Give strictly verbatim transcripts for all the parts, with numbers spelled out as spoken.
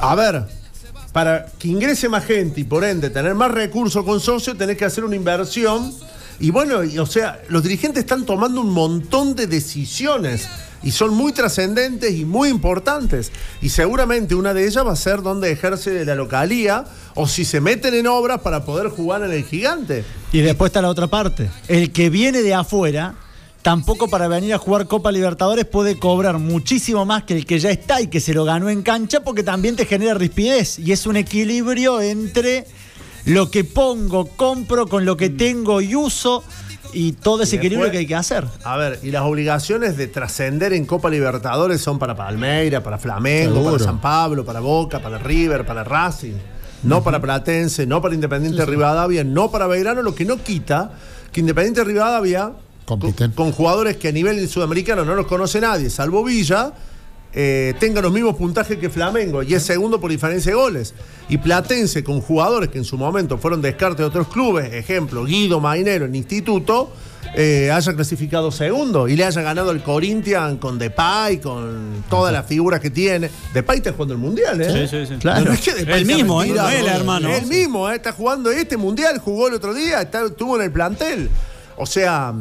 A ver, para que ingrese más gente y por ende tener más recursos con socios, tenés que hacer una inversión. Y bueno, y, o sea, los dirigentes están tomando un montón de decisiones y son muy trascendentes y muy importantes. Y seguramente una de ellas va a ser donde ejerce la localía o si se meten en obras para poder jugar en el Gigante. Y después está la otra parte. El que viene de afuera, tampoco para venir a jugar Copa Libertadores puede cobrar muchísimo más que el que ya está y que se lo ganó en cancha, porque también te genera rispidez. Y es un equilibrio entre lo que pongo, compro, con lo que tengo y uso, y todo ese y equilibrio después, que hay que hacer. A ver, y las obligaciones de trascender en Copa Libertadores son para Palmeiras, para Flamengo, Seguro. para San Pablo, para Boca, para River, para Racing, no uh-huh. para Platense, no para Independiente sí, sí. Rivadavia, no para Belgrano, lo que no quita que Independiente Rivadavia, con, con jugadores que a nivel sudamericano no los conoce nadie, salvo Villa, Eh, tenga los mismos puntajes que Flamengo y es segundo por diferencia de goles. Y Platense, con jugadores que en su momento fueron descarte de otros clubes, ejemplo Guido Mainero en Instituto, eh, haya clasificado segundo y le haya ganado el Corinthians con Depay, con todas las figuras que tiene. Depay está jugando el Mundial, ¿eh? Sí, sí, sí. Claro. No es que Depay el mismo, ¿eh? No es el hermano. El mismo, ¿eh? Está jugando este Mundial, jugó el otro día, está, estuvo en el plantel. O sea,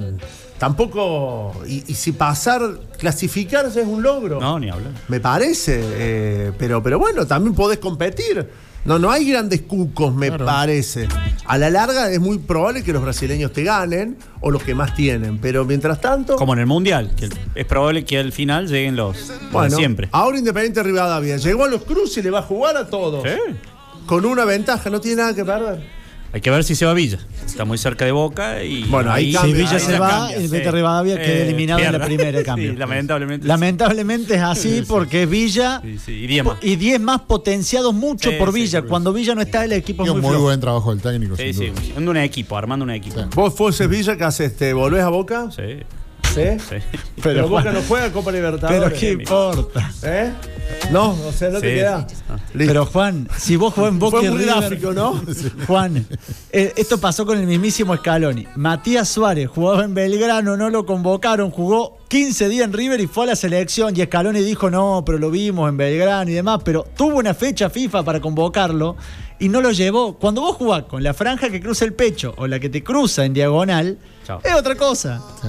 tampoco. Y, y si pasar, clasificarse es un logro. No, ni hablar. Me parece. Eh, pero, pero bueno, también podés competir. No, no hay grandes cucos, me claro. parece. A la larga es muy probable que los brasileños te ganen o los que más tienen. Pero mientras tanto. Como en el Mundial, que es probable que al final lleguen los. Bueno, siempre. Ahora Independiente Rivadavia llegó a los cruces y le va a jugar a todos. Sí. Con una ventaja, no tiene nada que perder. Hay que ver si se va Villa. Está muy cerca de Boca y. Bueno, ahí, ahí cambia, si Villa ahí se va, cambia, el Independiente sí. Rivadavia queda eh, eliminado pierda. en la primera cambio. Sí, lamentablemente. Lamentablemente es así sí, porque Villa. Sí, sí. Y diez más. Y diez más potenciados mucho sí, por Villa. Sí, Cuando Villa no está, el equipo es muy, muy buen trabajo del técnico. Sí, sí. Armando un equipo, armando un equipo. Sí. ¿Vos fueses Villa que haces? ¿Te volvés a Boca? Sí. ¿Sí? Sí. Pero, pero Boca no juega Copa Libertadores. Pero qué importa. ¿Eh? No, o sea, no sí. te queda. Ah. Pero Juan, si vos jugás en Boca Fue muy y River, gráfico, ¿no? Juan, eh, esto pasó con el mismísimo Scaloni. Matías Suárez jugaba en Belgrano, no lo convocaron, jugó quince días en River y fue a la selección. Y Scaloni dijo, no, pero lo vimos en Belgrano y demás. Pero tuvo una fecha FIFA para convocarlo y no lo llevó. Cuando vos jugás con la franja que cruza el pecho o la que te cruza en diagonal, Chao. es otra cosa. Sí.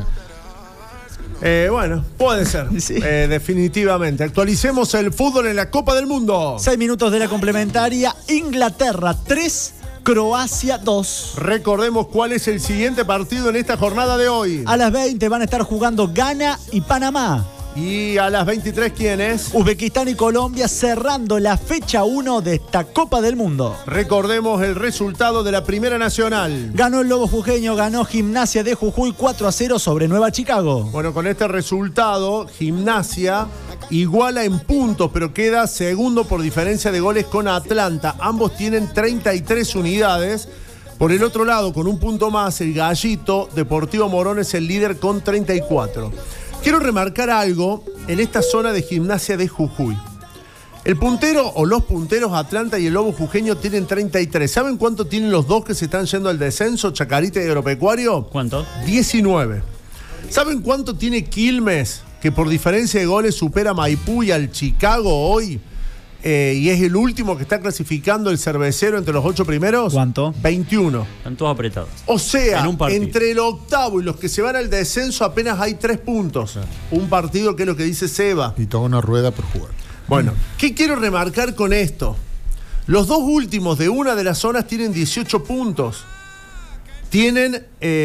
Eh, bueno, puede ser, sí. eh, definitivamente. Actualicemos el fútbol en la Copa del Mundo. Seis minutos de la complementaria. Inglaterra tres, Croacia dos. Recordemos cuál es el siguiente partido en esta jornada de hoy. A las veinte van a estar jugando Ghana y Panamá. Y a las veintitrés, ¿quién es? Uzbekistán y Colombia cerrando la fecha uno de esta Copa del Mundo. Recordemos el resultado de la Primera Nacional. Ganó el Lobo Jujeño, ganó Gimnasia de Jujuy cuatro a cero sobre Nueva Chicago. Bueno, con este resultado, Gimnasia iguala en puntos, pero queda segundo por diferencia de goles con Atlanta. Ambos tienen treinta y tres unidades. Por el otro lado, con un punto más, el Gallito Deportivo Morón es el líder con treinta y cuatro. Quiero remarcar algo en esta zona de Gimnasia de Jujuy. El puntero o los punteros Atlanta y el Lobo Jujeño tienen treinta y tres. ¿Saben cuánto tienen los dos que se están yendo al descenso, Chacarita y Agropecuario? ¿Cuánto? diecinueve. ¿Saben cuánto tiene Quilmes, que por diferencia de goles supera a Maipú y al Chicago hoy? Eh, y es el último que está clasificando el cervecero entre los ocho primeros. ¿Cuánto? veintiuno. Están todos apretados. O sea, entre el octavo y los que se van al descenso apenas hay tres puntos. Sí. Un partido que es lo que dice Seba. Y toda una rueda por jugar. Bueno, ¿qué quiero remarcar con esto? Los dos últimos de una de las zonas tienen dieciocho puntos. Tienen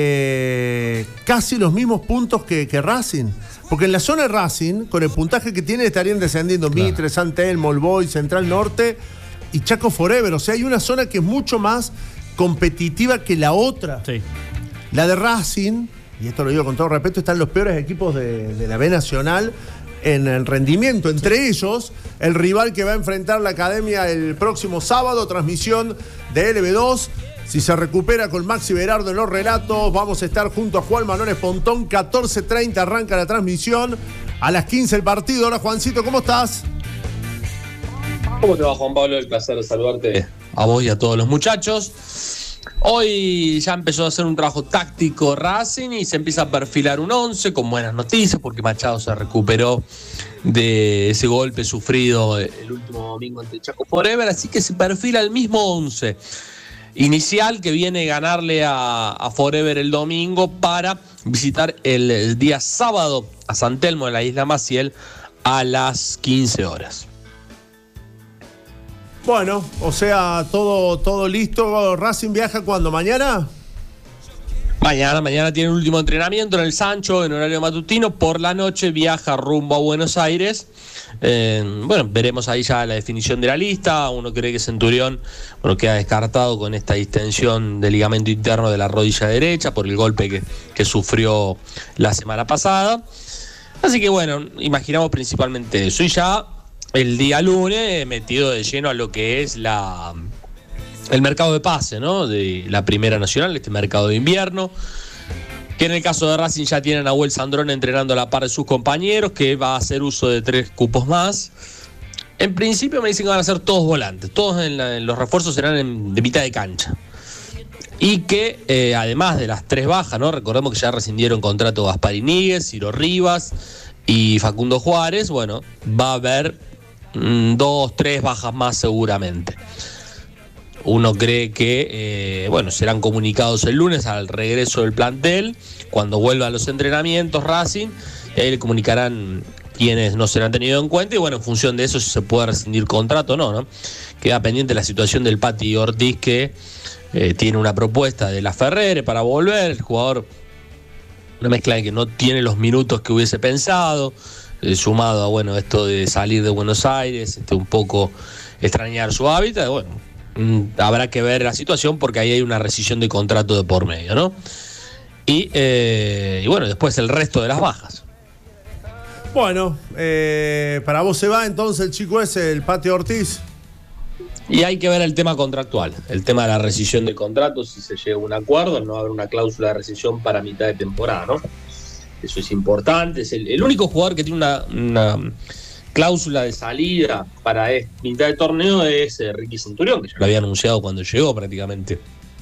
eh, casi los mismos puntos que, que Racing. Porque en la zona de Racing, con el puntaje que tiene, estarían descendiendo claro. Mitre, San Telmo, El Boy, Central Norte y Chaco Forever. O sea, hay una zona que es mucho más competitiva que la otra. Sí. La de Racing, y esto lo digo con todo respeto, están los peores equipos de, de la B Nacional en el rendimiento. Entre sí. ellos, el rival que va a enfrentar la Academia el próximo sábado, transmisión de L B dos. Si se recupera con Maxi Berardo en los relatos, vamos a estar junto a Juan Manuel Espontón. catorce treinta arranca la transmisión. A las quince el partido. Hola, Juancito, ¿cómo estás? ¿Cómo te va, Juan Pablo? El placer de saludarte a vos y a todos los muchachos. Hoy ya empezó a hacer un trabajo táctico Racing y se empieza a perfilar un once con buenas noticias porque Machado se recuperó de ese golpe sufrido el último domingo ante Chaco Forever, así que se perfila el mismo once inicial que viene a ganarle a, a Forever el domingo para visitar el, el día sábado a San Telmo de la Isla Maciel a las quince horas. Bueno, o sea, todo, todo listo. ¿Racing viaja cuándo? ¿Mañana? Mañana, mañana tiene un último entrenamiento en el Sancho, en horario matutino. Por la noche viaja rumbo a Buenos Aires. Eh, bueno, veremos ahí ya la definición de la lista. Uno cree que Centurión, bueno, queda descartado con esta distensión del ligamento interno de la rodilla derecha por el golpe que, que sufrió la semana pasada. Así que bueno, imaginamos principalmente eso. Y ya el día lunes metido de lleno a lo que es la el mercado de pase, ¿no? De la Primera Nacional, este mercado de invierno, que en el caso de Racing ya tienen a Nahuel Sandrón entrenando a la par de sus compañeros, que va a hacer uso de tres cupos más. En principio me dicen que van a ser todos volantes, todos en, la, en los refuerzos serán en, de mitad de cancha. Y que eh, además de las tres bajas, ¿no? Recordemos que ya rescindieron contrato Gaspar Iníguez, Ciro Rivas y Facundo Juárez. Bueno, va a haber mmm, dos, tres bajas más seguramente. Uno cree que eh, bueno, serán comunicados el lunes al regreso del plantel, cuando vuelva a los entrenamientos Racing, y ahí le comunicarán quienes no serán tenidos en cuenta, y bueno, en función de eso si se puede rescindir contrato o no, ¿no? Queda pendiente la situación del Pati Ortiz, que eh, tiene una propuesta de la Ferrere para volver, el jugador, una mezcla de que no tiene los minutos que hubiese pensado, eh, sumado a bueno, esto de salir de Buenos Aires, este, un poco extrañar su hábitat, bueno, habrá que ver la situación porque ahí hay una rescisión de contrato de por medio, ¿no? Y, eh, y bueno, después el resto de las bajas. Bueno, eh, para vos se va entonces el chico ese, el Pati Ortiz. Y hay que ver el tema contractual, el tema de la rescisión de contrato, si se llega a un acuerdo, no habrá una cláusula de rescisión para mitad de temporada, ¿no? Eso es importante, es el, el único jugador que tiene una... una cláusula de salida para este, mitad de torneo es eh, Ricky Centurión, que ya lo había anunciado cuando llegó prácticamente.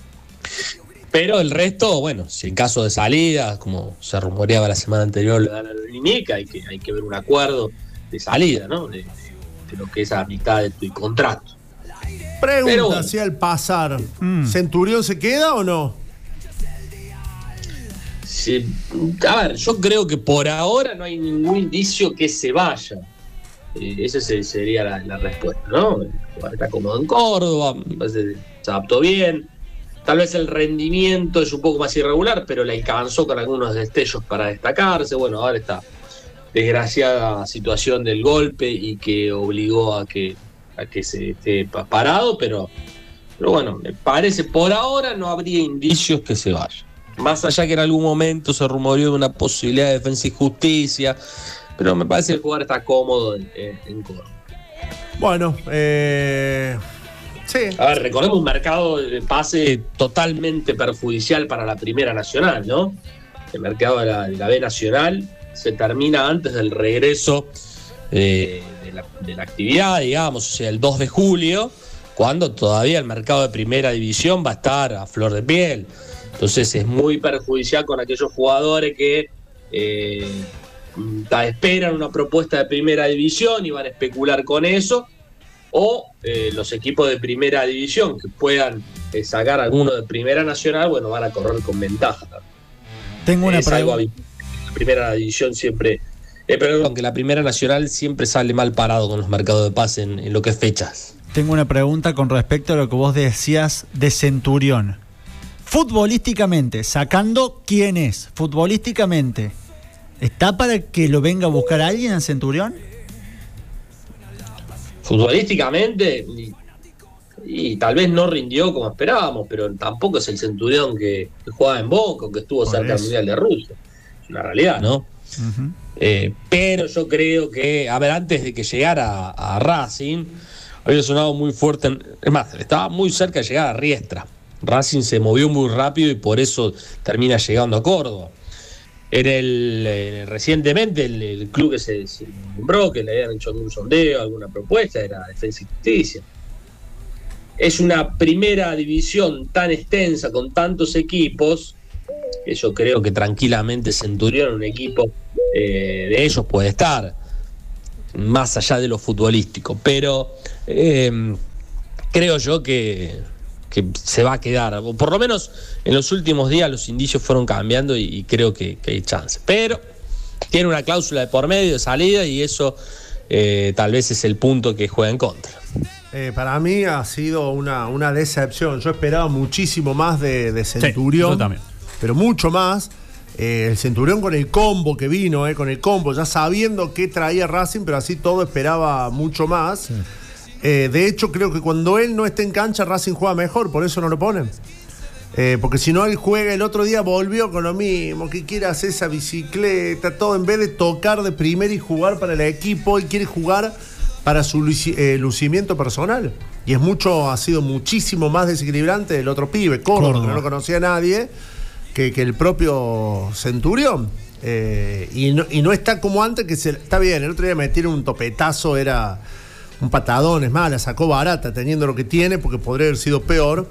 Pero el resto, bueno, si en caso de salida, como se rumoreaba la semana anterior, le dan a la Lineca, hay que, hay que ver un acuerdo de salida, ¿no? De, de, de lo que es a mitad de tu contrato. Pregunta, Pero, bueno, si al pasar, mm. ¿Centurión se queda o no? Si, a ver, yo creo que por ahora no hay ningún indicio que se vaya. Eh, esa sería la, la respuesta, ¿no? Está cómodo en Córdoba, se adaptó bien. Tal vez el rendimiento es un poco más irregular, pero le alcanzó con algunos destellos para destacarse. Bueno, ahora esta desgraciada situación del golpe y que obligó a que, a que se esté parado, pero, pero bueno, me parece por ahora no habría indicios que se vaya. Más allá que en algún momento se rumoreó de una posibilidad de Defensa y Justicia, pero me parece que el jugador está cómodo en, en, en Córdoba. Bueno, eh, sí. A ver, recordemos un mercado de pase totalmente perjudicial para la Primera Nacional, ¿no? El mercado de la, de la B Nacional se termina antes del regreso eh, de, la, de la actividad, digamos, o sea, el dos de julio, cuando todavía el mercado de Primera División va a estar a flor de piel. Entonces es muy perjudicial con aquellos jugadores que eh, esperan una propuesta de Primera División y van a especular con eso, o eh, los equipos de Primera División que puedan eh, sacar alguno de Primera Nacional, bueno, van a correr con ventaja. Tengo una pregunta. La Primera División siempre, eh, perdón, que la Primera Nacional siempre sale mal parado con los mercados de pase en, en lo que es fechas. Tengo una pregunta con respecto a lo que vos decías de Centurión. Futbolísticamente, sacando quién es, futbolísticamente, ¿está para que lo venga a buscar alguien en Centurión? Futbolísticamente, y, y tal vez no rindió como esperábamos, pero tampoco es el Centurión que, que jugaba en Boca, que estuvo cerca del Mundial de Rusia. Es una realidad, ¿no? Uh-huh. Eh, pero yo creo que, a ver, antes de que llegara a, a Racing, había sonado muy fuerte, en, es más, estaba muy cerca de llegar a Riestra. Racing se movió muy rápido y por eso termina llegando a Córdoba. En el, en, recientemente el, el club que se, se nombró, que le habían hecho algún sondeo, alguna propuesta, era Defensa y Justicia. es una primera división tan extensa con tantos equipos que yo creo que tranquilamente Centurión, un equipo eh, de ellos puede estar, más allá de lo futbolístico, pero eh, creo yo que, que se va a quedar, o por lo menos en los últimos días los indicios fueron cambiando y, y creo que, que hay chance, pero tiene una cláusula de por medio de salida y eso eh, tal vez es el punto que juega en contra. Eh, para mí ha sido una, una decepción. Yo esperaba muchísimo más de, de Centurión, sí, yo también, pero mucho más. Eh, el Centurión con el combo que vino, eh, con el combo, ya sabiendo qué traía Racing, pero así todo esperaba mucho más. Sí. Eh, de hecho, creo que cuando él no esté en cancha, Racing juega mejor, por eso no lo ponen. Eh, porque si no, él juega, el otro día volvió con lo mismo, que quiere hacer esa bicicleta, todo, en vez de tocar de primera y jugar para el equipo, él quiere jugar para su luci- eh, lucimiento personal. Y es mucho, ha sido muchísimo más desequilibrante del otro pibe, Córdoba, Córdoba. que no lo conocía nadie, que, que el propio Centurión. Eh, y, no, y no está como antes, que se, está bien, el otro día metieron un topetazo, era un patadón, es más, la sacó barata teniendo lo que tiene, porque podría haber sido peor.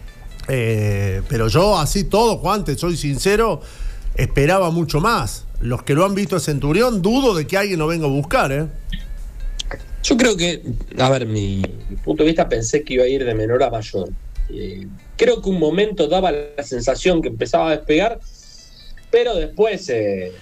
Eh, pero yo, así todo, Juan, te soy sincero, esperaba mucho más. Los que lo han visto a Centurión, dudo de que alguien lo venga a buscar, ¿eh? Yo creo que, a ver, mi, mi punto de vista, pensé que iba a ir de menor a mayor. Eh, creo que un momento daba la sensación que empezaba a despegar, pero después eh,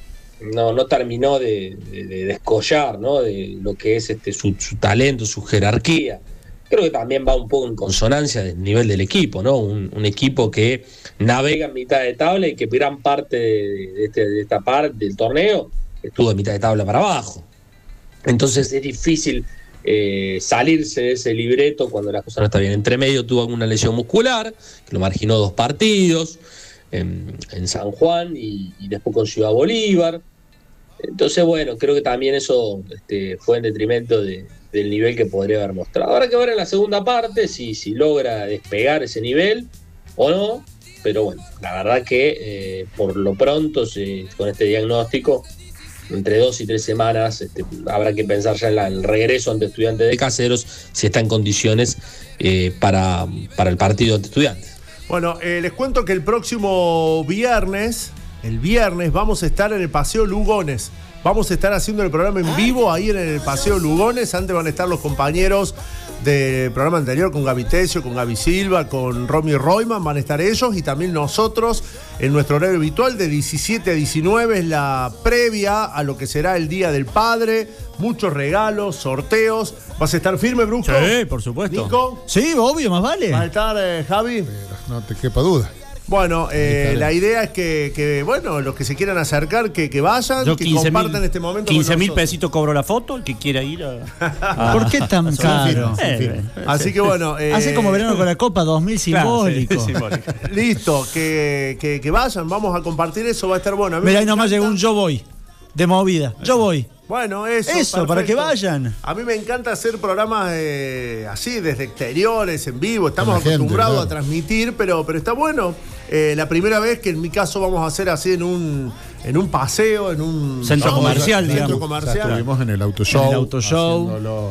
no, no terminó de, de, de descollar, ¿no? De lo que es este su, su talento, su jerarquía. Creo que también va un poco en consonancia del nivel del equipo, ¿no? Un, un equipo que navega en mitad de tabla y que gran parte de, de, este, de esta parte del torneo estuvo de mitad de tabla para abajo. Entonces es difícil eh, salirse de ese libreto cuando la cosa no está bien. Entre medio tuvo alguna lesión muscular, que lo marginó dos partidos, en, en San Juan y, y después con Ciudad Bolívar. Entonces, bueno, creo que también eso este, fue en detrimento de, del nivel que podría haber mostrado. Habrá que ver en la segunda parte si, si logra despegar ese nivel o no. Pero bueno, la verdad que eh, por lo pronto, se, con este diagnóstico, entre dos y tres semanas este, habrá que pensar ya en la, el regreso ante Estudiantes de Caseros, si está en condiciones eh, para, para el partido ante Estudiantes. Bueno, eh, les cuento que el próximo viernes, el viernes vamos a estar en el Paseo Lugones. Vamos a estar haciendo el programa en vivo ahí en el Paseo Lugones. Antes van a estar los compañeros del programa anterior con Gaby Tesio, con Gaby Silva, con Romy Royman, van a estar ellos y también nosotros en nuestro horario habitual de diecisiete a diecinueve, es la previa a lo que será el Día del Padre, muchos regalos, sorteos. ¿Vas a estar firme, Brusco? Sí, por supuesto. ¿Nico? Sí, obvio, más vale. ¿Va a estar eh, Javi? Pero no te quepa duda. Bueno, eh, la idea es que, que, bueno, los que se quieran acercar, que, que vayan, Yo que compartan este momento. quince mil pesitos cobro la foto, el que quiera ir a... a ¿Por qué tan caro? Eh, Así que bueno... Eh, Hace como verano con la Copa, dos mil simbólico. Claro, sí, simbólico. Listo, que, que, que vayan, vamos a compartir eso, va a estar bueno. Mira, ahí nomás llegó un yo voy, de movida. Yo voy. Bueno, eso. Eso, perfecto. para que vayan. A mí me encanta hacer programas eh, así, desde exteriores, en vivo. Estamos Con la gente, acostumbrados claro. a transmitir, pero, pero está bueno. Eh, la primera vez que en mi caso vamos a hacer así en un, en un paseo, en un Centro vamos, comercial, centro digamos. comercial. O sea, estuvimos en el auto show. En el auto show. haciéndolo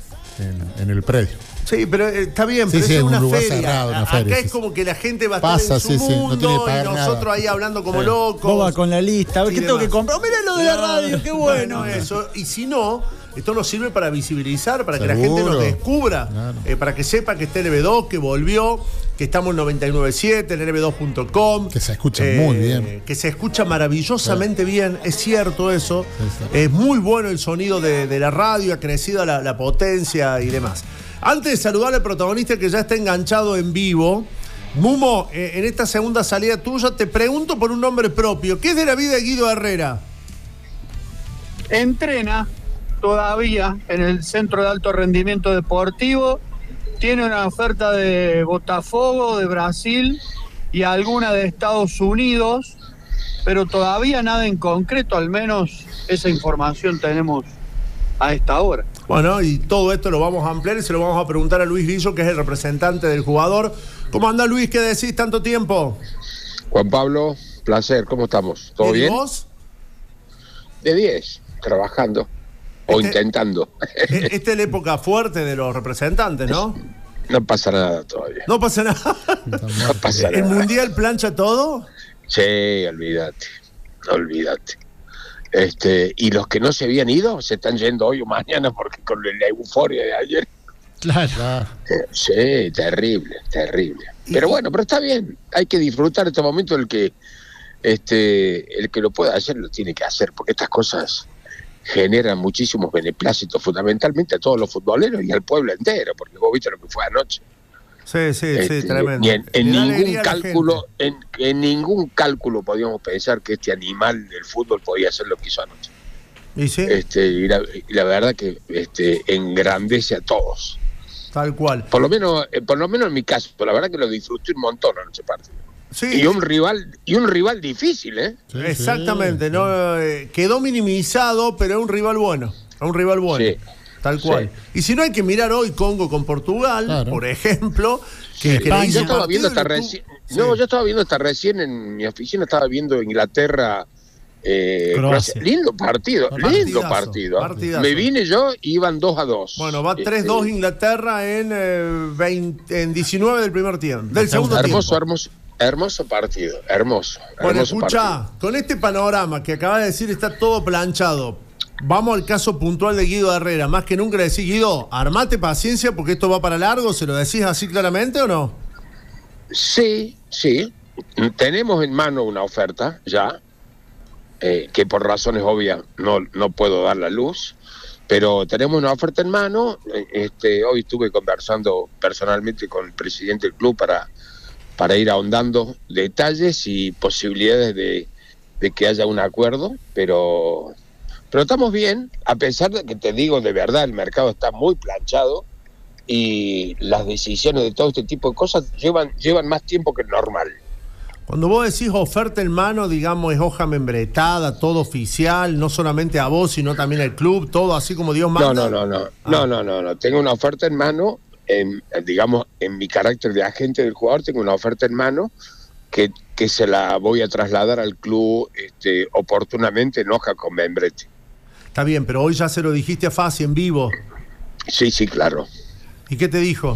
En, en el predio. Sí, pero eh, está bien, Sí, pero sí, es en un una lugar feria. cerrado, una A- feria, Acá sí, es como que la gente va a Pasa, estar en su sí, sí, no mundo tiene que pagar y nosotros nada. ahí hablando como Sí. locos. Boba con la lista. A ver y qué tengo demás. que comprar. Mira lo de la radio, qué bueno. eso. Y si no, esto nos sirve para visibilizar, para que la Seguro. gente nos descubra, Claro. eh, para que sepa que está L B dos, que volvió, que estamos en noventa y nueve punto siete, en L B dos punto com. Que se escucha muy bien. Que se escucha maravillosamente bien, es cierto eso. Sí, sí. Es muy bueno el sonido de, de la radio, ha crecido la, la potencia y demás. Antes de saludar al protagonista que ya está enganchado en vivo, Mumo, eh, en esta segunda salida tuya te pregunto por un nombre propio. ¿Qué es de la vida de Guido Herrera? Entrena todavía en el Centro de Alto Rendimiento Deportivo, tiene una oferta de Botafogo, de Brasil y alguna de Estados Unidos, pero todavía nada en concreto, al menos esa información tenemos a esta hora. Bueno, y todo esto lo vamos a ampliar y se lo vamos a preguntar a Luis Grillo, que es el representante del jugador. ¿Cómo anda, Luis? ¿Qué decís tanto tiempo? Juan Pablo, placer, ¿cómo estamos? ¿Todo ¿Y bien? vos? De diez, trabajando o Este- intentando. E- Esta es la época fuerte de los representantes, ¿no? no pasa nada todavía. No pasa nada. No pasa ¿El nada. Mundial plancha todo? Sí, olvídate, olvídate. Este, y los que no se habían ido se están yendo hoy o mañana porque con la euforia de ayer. Claro. Eh, sí, terrible, terrible. Pero bueno, pero está bien. Hay que disfrutar este momento. El que, este, el que lo pueda hacer lo tiene que hacer, porque estas cosas generan muchísimos beneplácitos, fundamentalmente a todos los futboleros y al pueblo entero, porque vos viste lo que fue anoche. Sí, sí, Este, sí, tremendo. y en, en Le da ningún alegría a la cálculo, en, en ningún cálculo podíamos pensar que este animal del fútbol podía hacer lo que hizo anoche. ¿Y sí? Este, y la, y la verdad que este, engrandece a todos. Tal cual. Por lo menos, eh, por lo menos en mi caso, la verdad que lo disfruté un montón anoche partido. Sí. Y un rival, y un rival difícil, ¿eh? Sí, Exactamente, sí. no eh, quedó minimizado, pero es un rival bueno. Es un rival bueno. Sí. Tal cual. Sí. Y si no, hay que mirar hoy Congo con Portugal, Claro. por ejemplo, que, que le Yo hizo un estaba viendo partido hasta y lo recién. tuvo- No, Sí. yo estaba viendo hasta recién en mi oficina, estaba viendo Inglaterra. Eh, Croacia. Croacia. Lindo partido, Partidazo, lindo partido. partidazo. Me vine yo y iban dos a dos. Bueno, va Este, tres dos Inglaterra en, eh, veinte, en diecinueve del primer tiempo. Del segundo hermoso, tiempo. hermoso, hermoso partido, hermoso. Bueno, hermoso escucha, partido. con este panorama que acaba de decir está todo planchado. Vamos al caso puntual de Guido Herrera. Más que nunca le decís, Guido, armate paciencia porque esto va para largo. ¿Se lo decís así claramente o no? Sí, sí. Tenemos en mano una oferta ya, eh, que por razones obvias no, no puedo dar la luz, pero tenemos una oferta en mano. Eh, Este, hoy estuve conversando personalmente con el presidente del club para, para ir ahondando detalles y posibilidades de, de que haya un acuerdo, pero, pero estamos bien, a pesar de que te digo de verdad, el mercado está muy planchado y las decisiones de todo este tipo de cosas llevan, llevan más tiempo que el normal. Cuando vos decís oferta en mano, digamos, es hoja membretada, todo oficial, no solamente a vos, sino también al club, todo así como Dios No, manda. no, no, no, Ah. no, no, no, no. Tengo una oferta en mano, en, digamos, en mi carácter de agente del jugador, tengo una oferta en mano que, que se la voy a trasladar al club este, oportunamente en hoja con membrete. Está bien, pero hoy ya se lo dijiste a Fassi en vivo. Sí, sí, claro. ¿Y qué te dijo?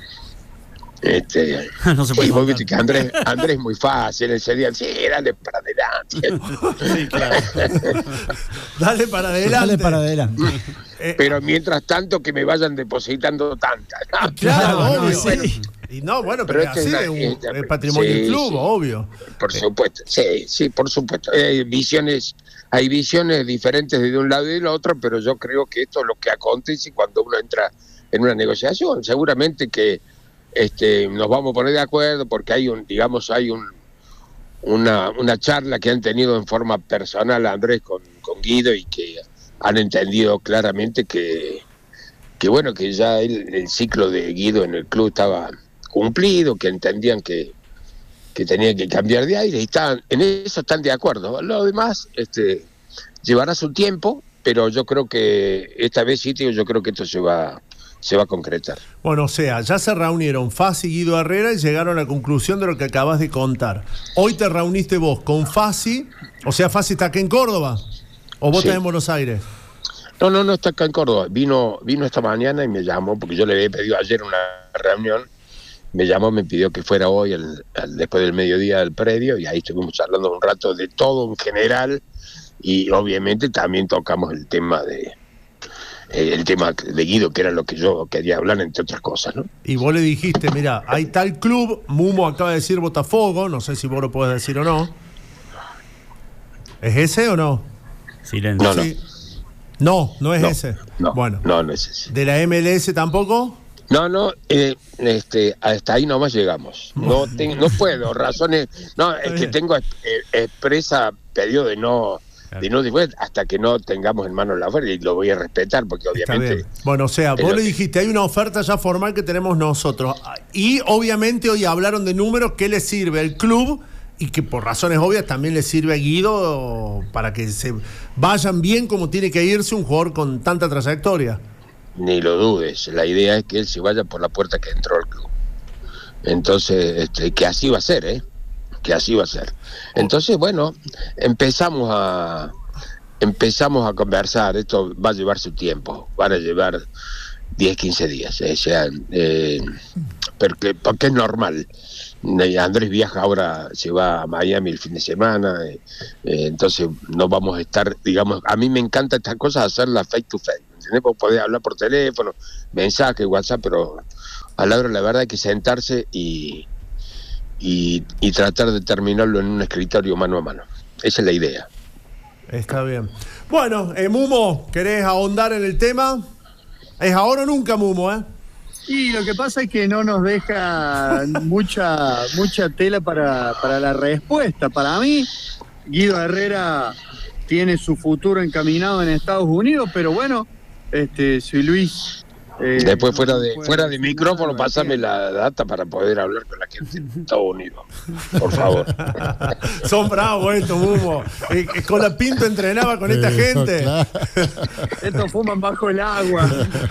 Este, No se puede y vos contar. viste que Andrés, Andrés es muy fácil, él sería, sí, dale para adelante. Sí, claro. Dale para adelante. Dale para adelante. Eh, Pero mientras tanto que me vayan depositando tantas. claro, Claro, obvio. sí. Y no, bueno, Pero pero, es que así es es una- un es- es patrimonio sí, del club, sí. obvio. Por supuesto, sí, sí, por supuesto. Hay visiones, hay visiones diferentes de un lado y del otro, pero yo creo que esto es lo que acontece cuando uno entra en una negociación. Seguramente que este, nos vamos a poner de acuerdo porque hay un, digamos, hay un una, una charla que han tenido en forma personal Andrés con, con Guido y que han entendido claramente que, que bueno, que ya el, el ciclo de Guido en el club estaba cumplido, que entendían que que tenían que cambiar de aire y están, en eso están de acuerdo. Lo demás este, llevará su tiempo, pero yo creo que esta vez sí, tío, yo creo que esto se va, se va a concretar. Bueno, o sea, ya se reunieron Fassi y Guido Herrera y llegaron a la conclusión de lo que acabas de contar. Hoy te reuniste vos con Fassi, o sea, Fassi está acá en Córdoba, o vos Sí. estás en Buenos Aires. No, no, no está acá en Córdoba. Vino, vino esta mañana y me llamó, porque yo le había pedido ayer una reunión. Me llamó, me pidió que fuera hoy, al, al- después del mediodía del predio, y ahí estuvimos hablando un rato de todo en general, y obviamente también tocamos el tema de eh, el tema de Guido, que era lo que yo quería hablar, entre otras cosas, ¿no? Y vos le dijiste, mira, hay tal club, Mumo acaba de decir Botafogo, no sé si vos lo podés decir o no. ¿Es ese o no? Silencio. No, no. Sí. No, no es No, ese. No, Bueno, no, no es ese. ¿de la M L S tampoco? No, no, eh, este, hasta ahí nomás llegamos. No, tengo, no puedo, razones. No, es que bien. tengo eh, expresa pedido de no, de no después hasta que no tengamos en mano la oferta y lo voy a respetar porque Está obviamente. bien. Bueno, o sea, es vos lo le que- dijiste, hay una oferta ya formal que tenemos nosotros. Y obviamente hoy hablaron de números que le sirve al club y que por razones obvias también le sirve a Guido para que se vayan bien como tiene que irse un jugador con tanta trayectoria. Ni lo dudes, la idea es que él se vaya por la puerta que entró al club. Entonces, este, que así va a ser, ¿eh? Que así va a ser. Entonces, bueno, empezamos a empezamos a conversar. Esto va a llevar su tiempo. Van a llevar diez, quince días. O sea, eh, porque, porque es normal. Andrés viaja ahora, se va a Miami el fin de semana, eh, eh, entonces no vamos a estar, digamos, a mí me encanta estas cosas, hacerlas face to face, ¿entendés? Vos podés hablar por teléfono, mensaje, WhatsApp, pero a la hora la verdad hay que sentarse y, y, y tratar de terminarlo en un escritorio mano a mano. Esa es la idea. Está bien. Bueno, eh, Mumo, ¿querés ahondar en el tema? Es ahora o nunca, Mumo, ¿eh? Y lo que pasa es que no nos deja mucha mucha tela para, para la respuesta. Para mí, Guido Herrera tiene su futuro encaminado en Estados Unidos, pero bueno, este, si Luis... Eh, Después fuera de fuera de micrófono, pasame la data para poder hablar con la gente de Estados Unidos, por favor. Son bravos estos, Humo. Eh, con la Pinto entrenaba con esta gente. Claro. Estos fuman bajo el agua.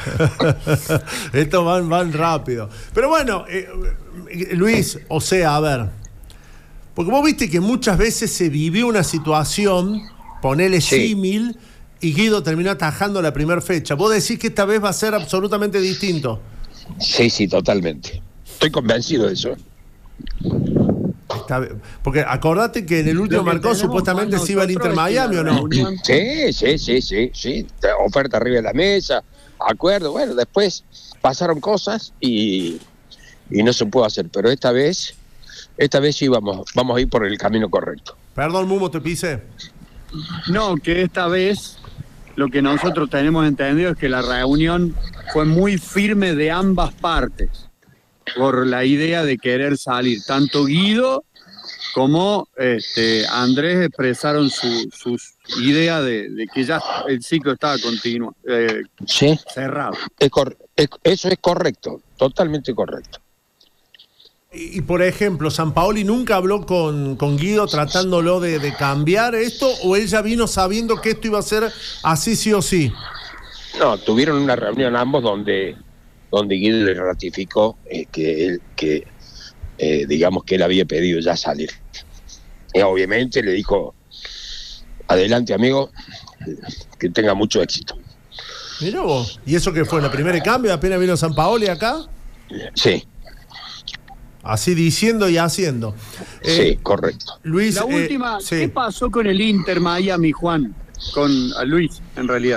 Estos van, van rápido. Pero bueno, eh, Luis, o sea, a ver, porque vos viste que muchas veces se vivió una situación, ponele sí. símil, y Guido terminó atajando la primera fecha. ¿Vos decís que esta vez va a ser absolutamente distinto? Sí, sí, totalmente. Estoy convencido de eso. Está, porque acordate que en el último marcó supuestamente se iba al Inter Miami, ¿o no? Sí, sí, sí, sí, sí. Oferta arriba de la mesa, acuerdo. Bueno, después pasaron cosas y, y no se pudo hacer. Pero esta vez, esta vez sí vamos, vamos a ir por el camino correcto. Perdón, Mumo, te pisé. No, que esta vez lo que nosotros tenemos entendido es que la reunión fue muy firme de ambas partes por la idea de querer salir. Tanto Guido como este, Andrés expresaron su, sus ideas de, de que ya el ciclo estaba continuo, eh, sí. cerrado. Es cor- es, eso es correcto, totalmente correcto. Y, y por ejemplo, ¿Sampaoli nunca habló con, con Guido tratándolo de, de cambiar esto, o él ya vino sabiendo que esto iba a ser así sí o sí? No, tuvieron una reunión ambos donde, donde Guido le ratificó eh, que él, que eh, digamos que él había pedido ya salir. Y obviamente le dijo, adelante amigo, que tenga mucho éxito. Mirá vos, ¿y eso qué fue? ¿La primera cambio? ¿Apenas vino Sampaoli acá? Sí. Así diciendo y haciendo. Eh, sí, correcto. Luis, la última, eh, sí. ¿Qué pasó con el Inter Miami, Juan? Con a Luis, en realidad.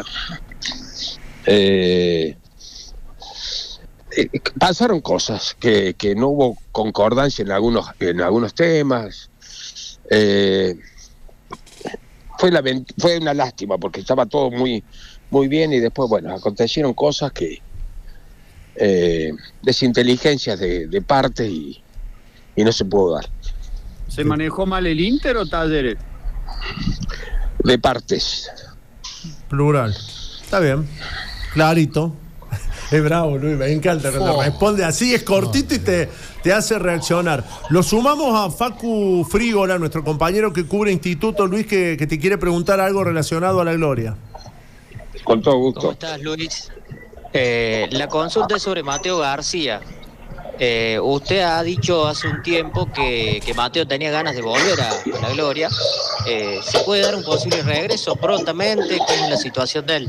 Eh, eh, pasaron cosas, que, que no hubo concordancia en algunos, en algunos temas. Eh, fue, la, fue una lástima porque estaba todo muy, muy bien y después, bueno, acontecieron cosas que... Eh, desinteligencias de, de parte y, y no se pudo dar. ¿Se manejó mal el Inter o Talleres? De partes. Plural. Está bien. Clarito. Es bravo, Luis, me encanta cuando oh. responde así, es cortito no. y te, te hace reaccionar. Lo sumamos a Facu Frígola, nuestro compañero que cubre Instituto, Luis, que, que te quiere preguntar algo relacionado a la Gloria. Con todo gusto. ¿Cómo estás, Luis? Eh, la consulta es sobre Mateo García. Eh, usted ha dicho hace un tiempo que, que Mateo tenía ganas de volver a, a la Gloria. Eh, ¿Se puede dar un posible regreso prontamente? ¿Cuál es la situación de él?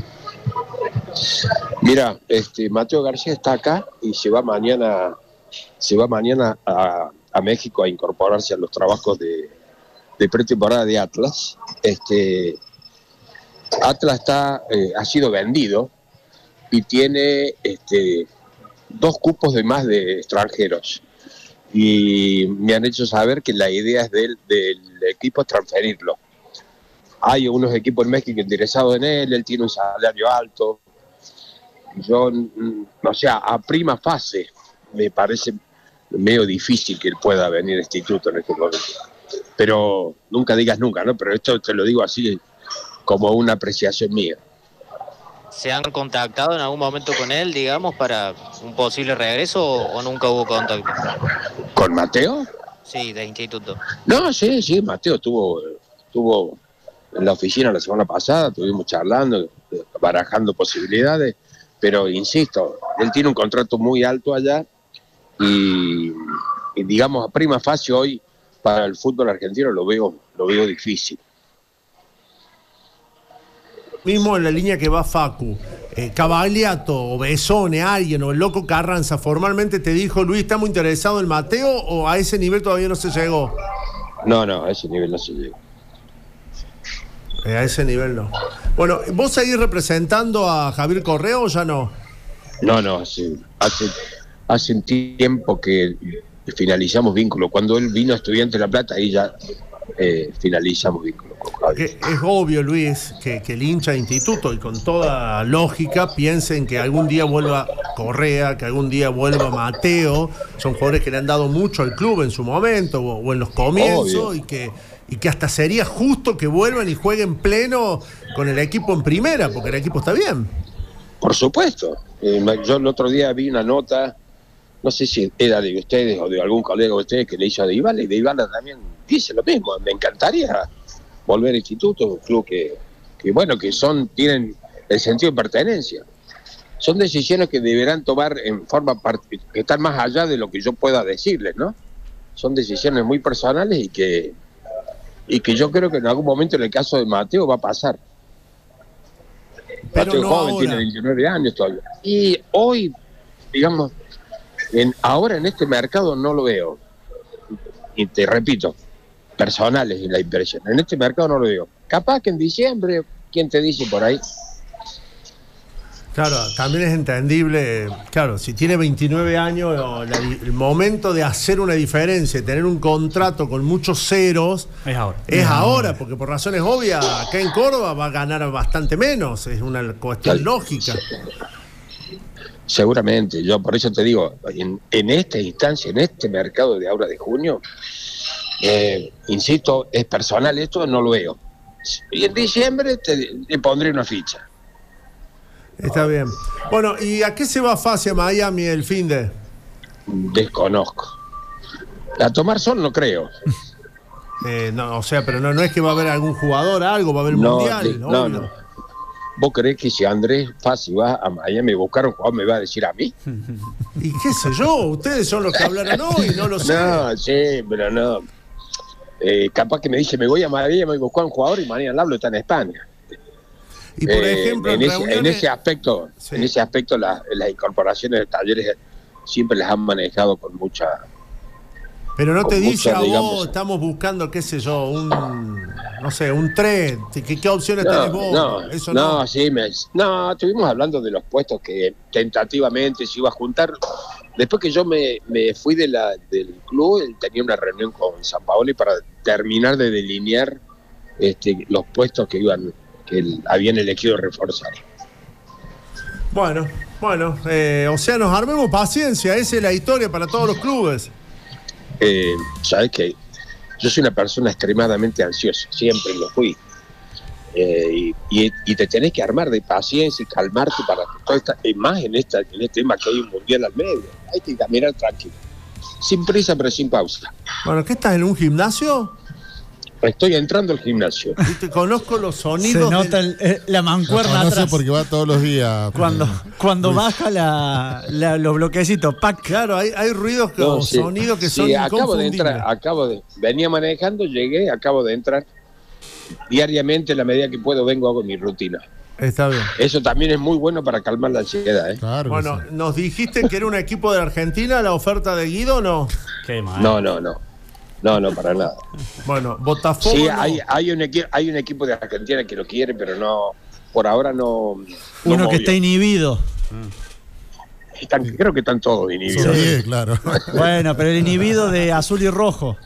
Mira, este, Mateo García está acá y se va mañana, se va mañana a, a México a incorporarse a los trabajos de, de pretemporada de Atlas. Este, Atlas está, eh, ha sido vendido y tiene este, dos cupos de más de extranjeros. Y me han hecho saber que la idea es del, del equipo es transferirlo. Hay unos equipos en México interesados en él, él tiene un salario alto. Yo, o sea, a prima fase me parece medio difícil que él pueda venir a Instituto en este momento. Pero nunca digas nunca, ¿no? Pero esto te lo digo así como una apreciación mía. ¿Se han contactado en algún momento con él, digamos, para un posible regreso o, o nunca hubo contacto? ¿Con Mateo? Sí, de Instituto. No, sí, sí, Mateo estuvo, estuvo en la oficina la semana pasada, estuvimos charlando, barajando posibilidades, pero insisto, él tiene un contrato muy alto allá y, y digamos, a prima facie hoy para el fútbol argentino lo veo, lo veo difícil. Mismo en la línea que va Facu, eh, Cavagliato o Besone, alguien, o el loco Carranza, formalmente te dijo, Luis, ¿estamos interesados en Mateo, o a ese nivel todavía no se llegó? No, no, a ese nivel no se llegó. Eh, a ese nivel no. Bueno, ¿vos seguís representando a Javier Correa o ya no? No, no, hace, hace, hace un tiempo que finalizamos vínculo. Cuando él vino a Estudiantes de La Plata, ahí ya eh, finalizamos vínculo con Javier. Es obvio, Luis, que, que el hincha de instituto, y con toda lógica, piensen que algún día vuelva Correa, que algún día vuelva Mateo. Son jugadores que le han dado mucho al club en su momento o, o en los comienzos, y que, y que hasta sería justo que vuelvan y jueguen pleno con el equipo en primera, porque el equipo está bien. Por supuesto. Eh, yo el otro día vi una nota, no sé si era de ustedes o de algún colega de ustedes, que le hizo a Dybala, y Dybala también dice lo mismo. Me encantaría volver al instituto, un club que, que bueno, que son, tienen el sentido de pertenencia. Son decisiones que deberán tomar en forma part- que están más allá de lo que yo pueda decirles, ¿no? Son decisiones muy personales y que y que yo creo que en algún momento, en el caso de Mateo, va a pasar. Pero Mateo no joven, ahora. tiene veintinueve años todavía. Y hoy, digamos, en, ahora en este mercado no lo veo. Y te repito, personales y la impresión. En este mercado no lo veo. Capaz que en diciembre, ¿quién te dice por ahí? Claro, también es entendible, claro, si tiene veintinueve años, la, el momento de hacer una diferencia, tener un contrato con muchos ceros, es ahora. Es ahora, porque por razones obvias, acá en Córdoba va a ganar bastante menos, es una cuestión lógica. Seguramente, yo por eso te digo, en, en esta instancia, en este mercado de ahora de junio, eh, insisto, es personal esto, no lo veo. Y en diciembre te, te pondré una ficha. Está bien. Bueno, ¿y a qué se va Fasi a Miami el fin de? Desconozco. A tomar sol no creo. Eh, no, o sea, pero no, no es que va a haber algún jugador, algo, va a haber no, mundial. de, no, no. ¿Vos creés que si Andrés Fasi va a Miami a buscar un jugador me va a decir a mí? Y qué sé yo, ustedes son los que hablaron hoy, no lo sé. No, sí, pero no. Eh, capaz que me dice, me voy a Miami a buscar un jugador y mañana hablo está en España. Y por eh, ejemplo, en, en, ese, reuniones... en ese aspecto, sí. en ese aspecto la, las incorporaciones de talleres siempre las han manejado con mucha. Pero no te dice mucha, a vos, digamos, estamos buscando, qué sé yo, un, no sé, un tren, ¿qué, qué opciones no, tenés vos? No, Eso no, no, sí, me, no, estuvimos hablando de los puestos que tentativamente se iba a juntar. Después que yo me, me fui de la, del club, tenía una reunión con San Paoli para terminar de delinear este, los puestos que iban que el, habían elegido reforzar. Bueno, bueno, eh, o sea, nos armemos paciencia, esa es la historia para todos los clubes. Eh, Sabes que yo soy una persona extremadamente ansiosa, siempre lo fui. Eh, y, y, y te tenés que armar de paciencia y calmarte para que todo esta, y más en, esta, en este tema que hay un mundial al medio. Hay que caminar tranquilo, sin prisa pero sin pausa. Bueno, ¿qué estás en un gimnasio? Estoy entrando al gimnasio. Y te conozco los sonidos. Se nota del... el, eh, la mancuerna no, atrás. porque va todos los días. Cuando, cuando baja la, la, los bloquecitos, pac. Claro, hay, hay ruidos que, No, o sí, sonidos que sí, son acabo de inconfundibles. entrar, acabo de, venía manejando, llegué, acabo de entrar. Diariamente, en la medida que puedo, vengo hago mi rutina. Está bien. Eso también es muy bueno para calmar la ansiedad, ¿eh? Claro, Bueno, sí. ¿nos dijiste que era un equipo de Argentina la oferta de Guido o no? Qué mal. No, no, no. No, no, para nada. Bueno, Botafogo. Sí, no. hay, hay, un equi- hay un equipo de Argentina que lo quiere, pero no, por ahora no. no Uno movió. que está inhibido. Están, creo que están todos inhibidos. Sí, claro. Bueno, pero el inhibido de azul y rojo.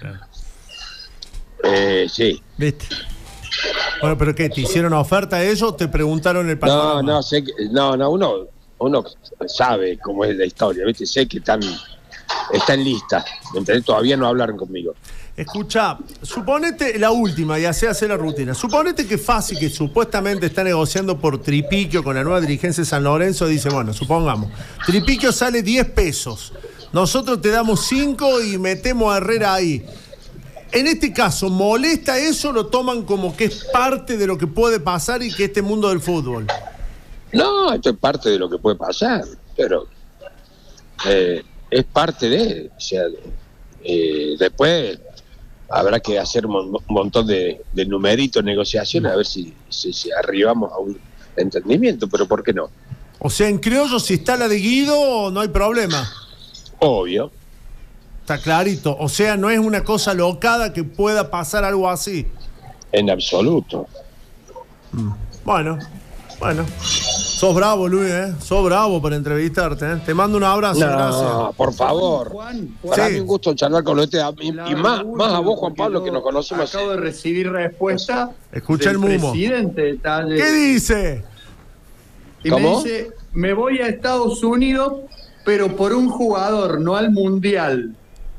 Eh, sí. ¿Viste? Bueno, pero ¿qué? ¿Te hicieron oferta a ellos o te preguntaron el No, panorama? no, sé que, no, no, uno, uno sabe cómo es la historia, ¿viste? Sé que están, están listas, ¿me entendés? Todavía no hablaron conmigo. Escucha, suponete la última, y así hace la rutina. Suponete que Fasi, que supuestamente está negociando por Tripiquio con la nueva dirigencia de San Lorenzo, dice, bueno, supongamos, Tripiquio sale diez pesos, nosotros te damos cinco y metemos a Herrera ahí. En este caso, ¿molesta eso? ¿Lo toman como que es parte de lo que puede pasar y que este mundo del fútbol? No, esto es parte de lo que puede pasar, pero eh, es parte de, o sea, eh, después habrá que hacer un montón de, de numeritos, negociaciones, a ver si, si, si arribamos a un entendimiento, pero ¿por qué no? O sea, en criollo, si está la de Guido, no hay problema. Obvio. Está clarito. O sea, no es una cosa locada que pueda pasar algo así. En absoluto. Mm. Bueno, bueno. Sos bravo, Luis, ¿eh? Sos bravo para entrevistarte, ¿eh? Te mando un abrazo, no, gracias. por favor. Juan, Juan, Para sí. mí un gusto charlar con usted. Y, y más, más a vos, Juan Pablo, que nos conocemos. Acabo de recibir respuesta. Escucha del el mumo. Presidente de Talleres. ¿Qué dice? Y ¿Cómo? me dice, me voy a Estados Unidos, pero por un jugador, no al Mundial.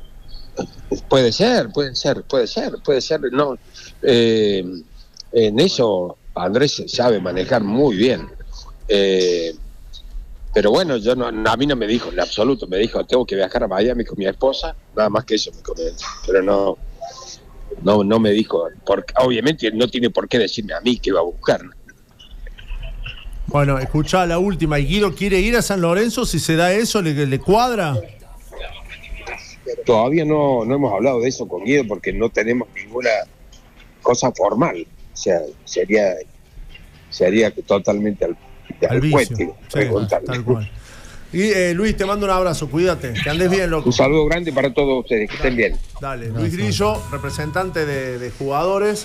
Puede ser, puede ser, puede ser, puede ser. No, eh, en eso Andrés sabe manejar muy bien. Eh, pero bueno, yo no, a mí no me dijo en absoluto, me dijo tengo que viajar a Miami con mi esposa, nada más que eso me comentó, pero no, no, no me dijo, porque obviamente no tiene por qué decirme a mí que va a buscar. Bueno, escucha la última. ¿Y Guido quiere ir a San Lorenzo? Si se da eso, ¿le, le cuadra? Todavía no, no hemos hablado de eso con Guido porque no tenemos ninguna cosa formal, o sea, sería, sería totalmente al Al vicio. Sí, tal cual. Y eh, Luis, te mando un abrazo, cuídate, que andes bien, loco. Un saludo grande para todos ustedes, que estén bien. Dale, Luis Grillo, representante de, de jugadores.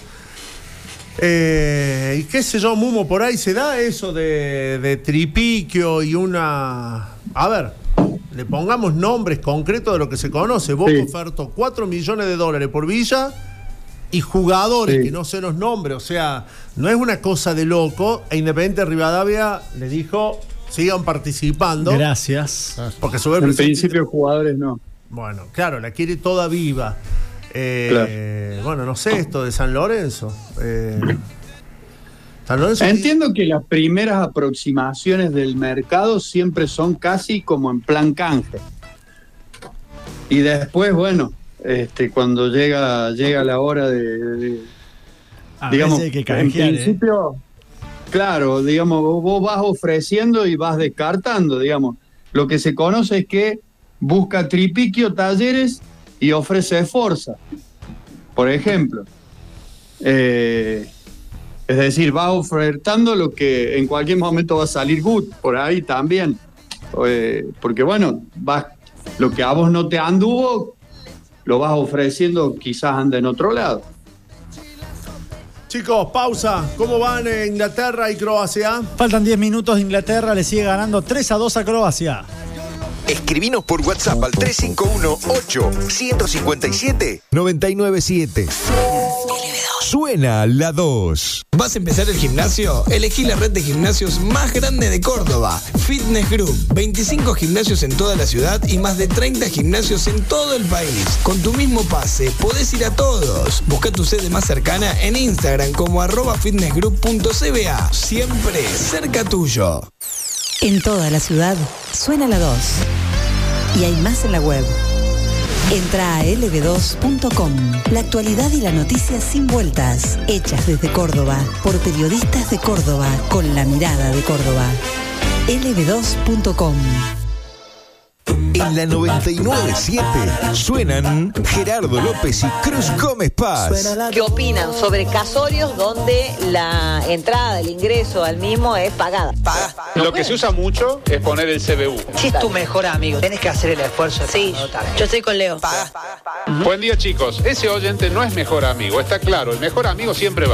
Eh, y qué sé yo, Mumo, por ahí se da eso de, de tripiquio y una... A ver, le pongamos nombres concretos de lo que se conoce. Boca sí. ofertó cuatro millones de dólares por Villa y jugadores sí. que no sé los nombres, o sea, no es una cosa de loco. E Independiente Rivadavia le dijo, sigan participando. Gracias. Porque sobre en principio jugadores no. Bueno, claro, la quiere toda viva. Eh, claro. Bueno, no sé esto de San Lorenzo. Eh, San Lorenzo Entiendo que las primeras aproximaciones del mercado siempre son casi como en plan canje. Y después, bueno, este, cuando llega llega la hora de, de digamos, hay que canjear, en principio, eh. claro, digamos, vos, vos vas ofreciendo y vas descartando, digamos. Lo que se conoce es que busca Tripiquio Talleres y ofrece Forza, por ejemplo. Eh, es decir, va ofertando lo que en cualquier momento va a salir good, por ahí también. Eh, porque bueno, vas, lo que a vos no te anduvo, lo vas ofreciendo, quizás anda en otro lado. Chicos, pausa. ¿Cómo van en Inglaterra y Croacia? Faltan diez minutos. Inglaterra le sigue ganando tres a dos a Croacia. Escribinos por WhatsApp al tres cinco uno, ocho, uno cinco siete, nueve nueve siete. Suena la dos. ¿Vas a empezar el gimnasio? Elegí la red de gimnasios más grande de Córdoba. Fitness Group. veinticinco gimnasios en toda la ciudad y más de treinta gimnasios en todo el país. Con tu mismo pase, podés ir a todos. Busca tu sede más cercana en Instagram como arroba fitnessgroup punto c b a. Siempre cerca tuyo. En toda la ciudad suena la dos. Y hay más en la web. Entra a ele ve dos punto com. La actualidad y la noticia sin vueltas. Hechas desde Córdoba, por periodistas de Córdoba, con la mirada de Córdoba. ele ve dos punto com. En la noventa y nueve punto siete suenan Gerardo López y Cruz Gómez Paz. ¿Qué opinan sobre casorios donde la entrada, el ingreso al mismo es pagada? Paga. Lo que se usa mucho es poner el C B U. Si es tu mejor amigo, tenés que hacer el esfuerzo. Sí, yo estoy con Leo. Paga. Buen día, chicos. Ese oyente no es mejor amigo, está claro. El mejor amigo siempre va.